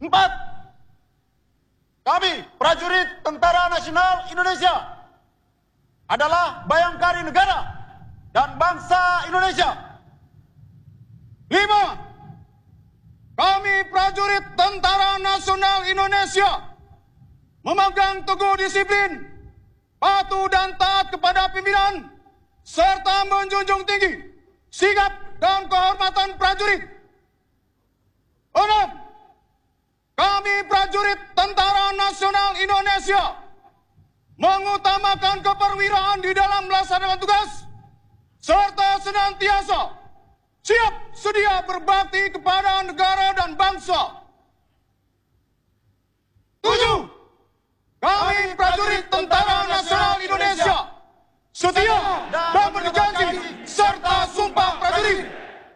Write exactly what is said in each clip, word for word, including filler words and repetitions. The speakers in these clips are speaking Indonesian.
Empat, kami prajurit Tentara Nasional Indonesia adalah bayangkari negara dan bangsa Indonesia. Lima, kami prajurit Tentara Nasional Indonesia memegang teguh disiplin, patuh dan taat kepada pimpinan, serta menjunjung tinggi sikap dan kehormatan prajurit. Enam, kami prajurit Tentara Nasional Indonesia mengutamakan keperwiraan di dalam melaksanakan tugas, serta senantiasa siap sedia berbakti kepada negara dan bangsa. Tujuh, kami prajurit Tentara Nasional Indonesia setia dan berjanji serta sumpah prajurit.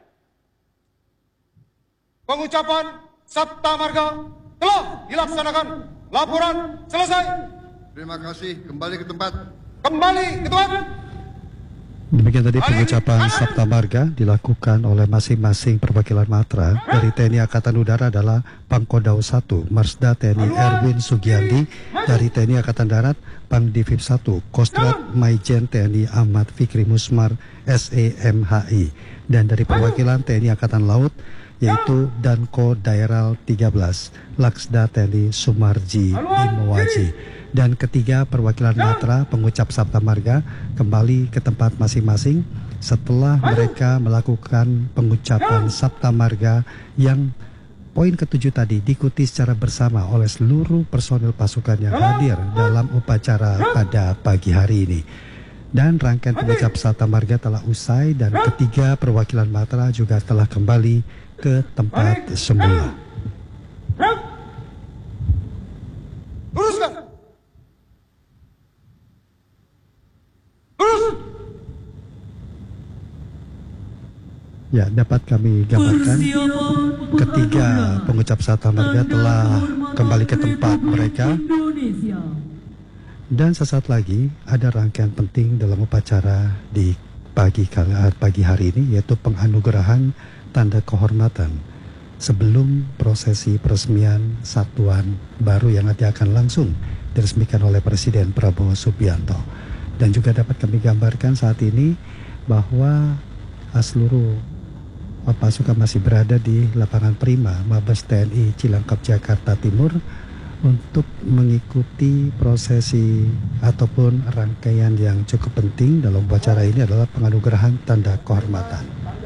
Pengucapan Sabta Marga telah dilaksanakan. Laporan selesai. Terima kasih. Kembali ke tempat. Kembali ke tempat. Demikian tadi pengucapan Sabta Marga dilakukan oleh masing-masing perwakilan matra. Dari T N I Angkatan Udara adalah Pangkodam satu Marsda T N I Erwin Sugiyandi. Dari T N I Angkatan Darat Pangdivip satu Kostrat Maijen T N I Ahmad Fikri Musmar S E M H I. Dan dari perwakilan T N I Angkatan Laut yaitu Danko Daerah tiga belas Laksda T N I Sumarji Imowaji. Dan ketiga perwakilan matra pengucap Sabta Marga kembali ke tempat masing-masing setelah mereka melakukan pengucapan Sabta Marga yang poin ketujuh tadi diikuti secara bersama oleh seluruh personil pasukan yang hadir dalam upacara pada pagi hari ini. Dan rangkaian pengucap Sabta Marga telah usai dan ketiga perwakilan matra juga telah kembali ke tempat semula. Luruskan. Ya, dapat kami gambarkan ketiga pengucap Sabta Marga telah kembali ke tempat mereka. Dan sesaat lagi ada rangkaian penting dalam upacara di pagi pagi hari ini, yaitu penganugerahan tanda kehormatan sebelum prosesi peresmian satuan baru yang nanti akan langsung diresmikan oleh Presiden Prabowo Subianto. Dan juga dapat kami gambarkan saat ini bahwa seluruh pasukan masih berada di lapangan Prima Mabes T N I Cilangkap Jakarta Timur untuk mengikuti prosesi ataupun rangkaian yang cukup penting dalam upacara ini adalah penganugerahan tanda kehormatan.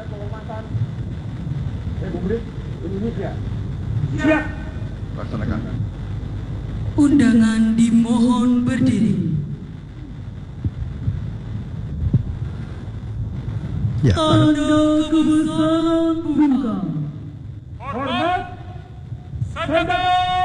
Siap. Laksanakan. Undangan dimohon berdiri. Ya, Tanda kebesaran buka. Hormat. Sabda.